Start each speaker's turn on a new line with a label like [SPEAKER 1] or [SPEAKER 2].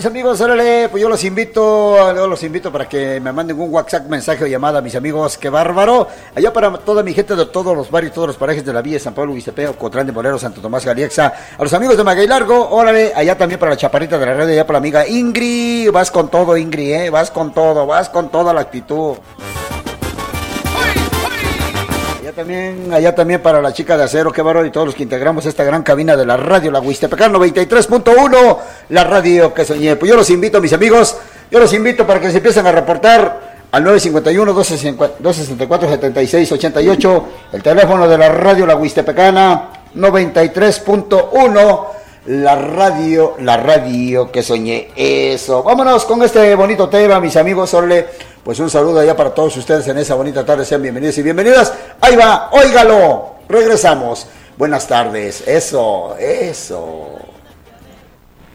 [SPEAKER 1] Mis amigos, órale, pues yo los invito para que me manden un WhatsApp, mensaje o llamada, mis amigos, qué bárbaro. Allá para toda mi gente de todos los barrios, todos los parajes de la Villa, San Pablo, Huiztepeo, Cotlán de Morelos, Santo Tomás, Galiexa, a los amigos de Maguey Largo, órale, allá también para la chaparrita de la radio, allá para la amiga Ingrid, vas con todo, Ingrid, vas con toda la actitud. Allá también para la chica de acero, qué bárbaro, y todos los que integramos esta gran cabina de la radio, la Huiztepecana 93.1, la radio que soñé. Pues yo los invito, mis amigos, para que se empiecen a reportar al 951-264-7688, el teléfono de la radio, la Huiztepecana 93.1, la radio que soñé. Eso, vámonos con este bonito tema, mis amigos, órale. Pues un saludo allá para todos ustedes en esa bonita tarde. Sean bienvenidos y bienvenidas. Ahí va, óigalo. Regresamos. Buenas tardes. Eso.